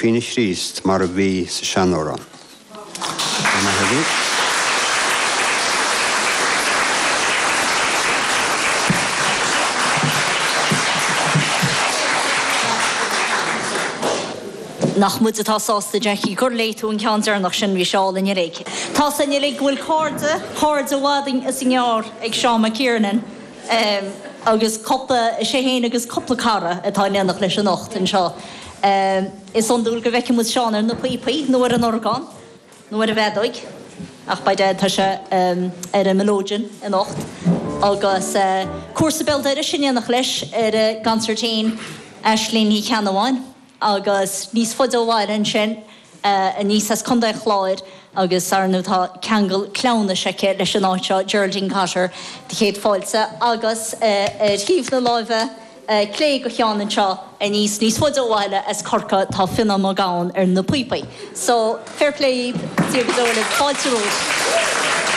Cuine Chríst mar a bhí sa seanóra. Nach muid atá sásta Jackie gur léitú an ceantar nach sin bhí seáil in réig. Tá san lig bhfuil códa bháding is inhear ag Seán Kiernan agus coppa sé héana agus coppla cara atá neannach leis an nocht an seo. Is ondúil go bheice mu Seán ar na puipaí nuair an orgán, nuair a bheadóig, ach ba dead tá se ar a melódian an nocht. Agus cuasa belda sin neannach leis ar a gancertain Aislinn ní Cheannaháin. Agus níos fodóháil an sin a níos as conda chláir agus arnútá ceangal clowna seice leis an áiteo Geraldine Carter de chéad fáilsa agus tíomh na láimhe clé go cheann anseo a níos fodóháile as corca tá finna má gáin ar na puipaí. So fair play tíobh dóla fáilte ród.